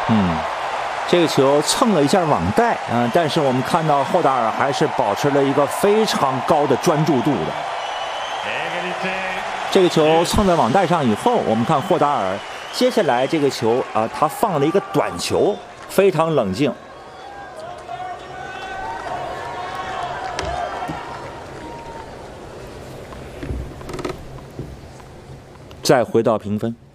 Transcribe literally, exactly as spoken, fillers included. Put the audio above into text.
嗯，这个球蹭了一下网带啊、呃，但是我们看到霍达尔还是保持了一个非常高的专注度的。这个球蹭在网带上以后，我们看霍达尔接下来这个球啊、呃，他放了一个短球，非常冷静。再回到评分。